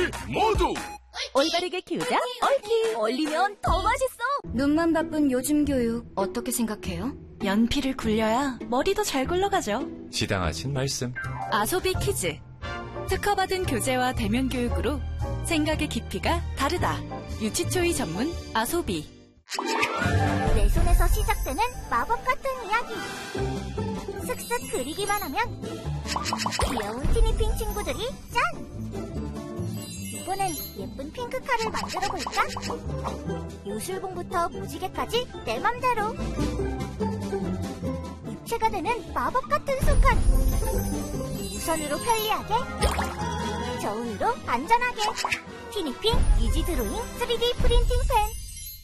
친구들 모두 올바르게 키우자 얽히. 얼리면 더 맛있어. 눈만 바쁜 요즘 교육 어떻게 생각해요? 연필을 굴려야 머리도 잘 굴러가죠. 지당하신 말씀. 아소비 키즈. 특허받은 교재와 대면 교육으로 생각의 깊이가 다르다. 유치초이 전문 아소비. 내 손에서 시작되는 마법 같은 이야기. 슥슥 그리기만 하면 귀여운 티니핑 친구들이 짠! 이번엔 예쁜 핑크카를 만들어 볼까? 요술봉부터 무지개까지 내 맘대로. 입체가 되는 마법 같은 순간. 무선으로 편리하게, 저울로 안전하게. 티니핑 이지 드로잉 3D 프린팅 펜.